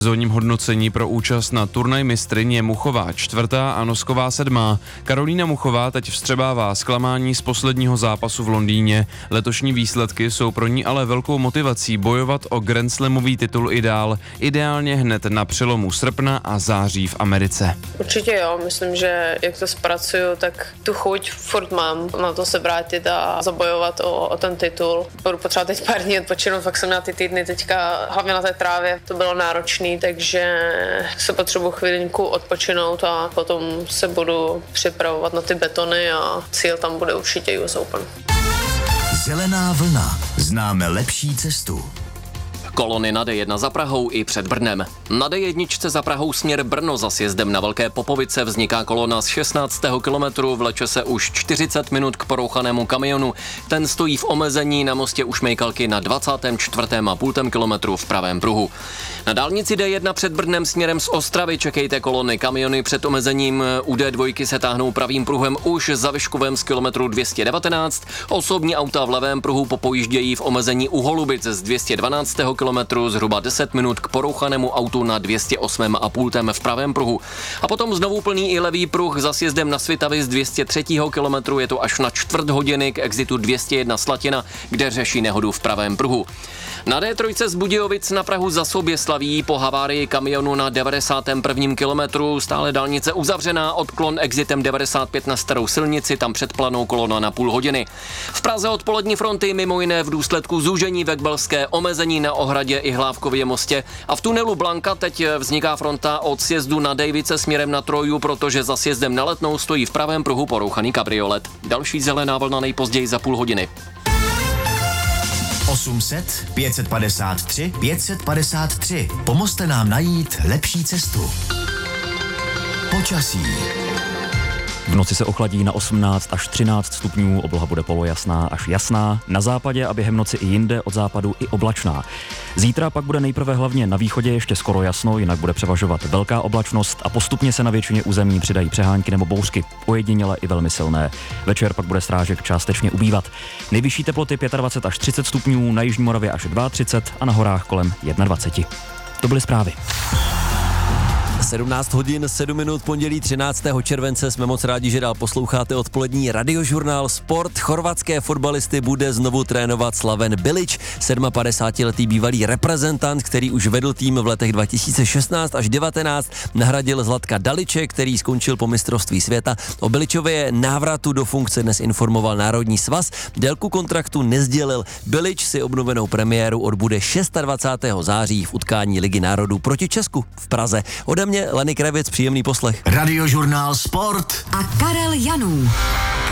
Sezónním hodnocení pro účast na turnaj mistryň je Muchová 4. a Nosková 7. Karolína Muchová teď vstřebává zklamání z posledního zápasu v Londýně. Letošní výsledky jsou pro ní ale velkou motivací bojovat o Grand Slamový titul i dál, ideálně hned na přelomu srpna a září v Americe. Určitě jo, myslím, že jak to zpracuju, tak tu chuť furt mám na to se vrátit a zabojovat o ten titul. Budu potřebovat teď pár dní odpočinout, fakt jsem měla ty týdny teďka, hlavně na té trávě, to bylo náročné, takže se potřebuji chvilinku odpočinout a potom se budu připravovat na ty betony a cíl tam bude určitě US Open. Zelená vlna. Známe lepší cestu. Kolony na D1 za Prahou i před Brnem. Na D1 za Prahou směr Brno za sjezdem na Velké Popovice vzniká kolona z 16. kilometru, vleče se už 40 minut k porouchanému kamionu. Ten stojí v omezení na mostě u Šmejkalky na 24,5 kilometru v pravém pruhu. Na dálnici D1 před Brnem směrem z Ostravy čekejte kolony. Kamiony před omezením u D2 se táhnou pravým pruhem už za Vyškovem z kilometru 219. Osobní auta v levém pruhu popojíždějí v omezení u Holubic z 212. kilometru zhruba 10 minut k porouchanému autu na 208,5 v pravém pruhu. A potom znovu plný i levý pruh za sjezdem na Svitavy z 203. kilometru, je to až na čtvrt hodiny k exitu 201 Slatina, kde řeší nehodu v pravém pruhu. Na D3 z Budějovic na Prahu za Soběslaví po havárii kamionu na 91. kilometru stále dálnice uzavřená, odklon exitem 95 na starou silnici, tam předplanou kolona na půl hodiny. V Praze odpolední fronty mimo jiné v důsledku zúžení Vekbelské, omezení na Ohradě i Hlávkově mostě a v tunelu Blanka teď vzniká fronta od sjezdu na Dejvice směrem na Troju, protože za sjezdem na Letnou stojí v pravém pruhu porouchaný kabriolet. Další zelená vlna nejpozději za půl hodiny. 800 553 553. Pomozte nám najít lepší cestu. Počasí. V noci se ochladí na 18 až 13 stupňů, obloha bude polojasná až jasná, na západě a během noci i jinde od západu i oblačná. Zítra pak bude nejprve hlavně na východě ještě skoro jasno, jinak bude převažovat velká oblačnost a postupně se na většině území přidají přehánky nebo bouřky, ojediněle i velmi silné. Večer pak bude srážek částečně ubývat. Nejvyšší teploty 25 až 30 stupňů, na jižní Moravě až 32 a na horách kolem 21. To byly zprávy. 17 hodin 7 minut, pondělí 13. července. Jsme moc rádi, že dál posloucháte odpolední radiožurnál Sport. Chorvatské fotbalisty bude znovu trénovat Slaven Bilić, 57letý bývalý reprezentant, který už vedl tým v letech 2016 až 19. Nahradil Zlatka Daliče, který skončil po mistrovství světa. O Bilićově návratu do funkce dnes informoval Národní svaz. Délku kontraktu nezdělil. Bilić si obnovenou premiéru odbude 26. září v utkání Ligy národů proti Česku v Praze. Ode mě Lenny Kravec, příjemný poslech. Radiožurnál Sport a Karel Janů.